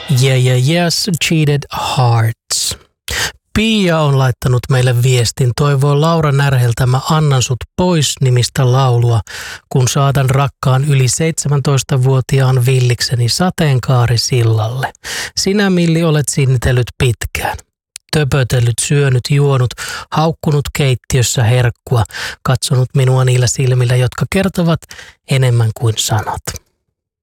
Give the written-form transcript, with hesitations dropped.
Yes, cheated hearts. Pia on laittanut meille viestin, toivoo Laura Närheltä Mä annan sut pois -nimistä laulua, kun saatan rakkaan yli 17-vuotiaan villikseni sateenkaarisillalle. Sinä, Milli, olet sinnitellyt pitkään. Töpötellyt, syönyt, juonut, haukkunut keittiössä herkkua, katsonut minua niillä silmillä, jotka kertovat enemmän kuin sanat.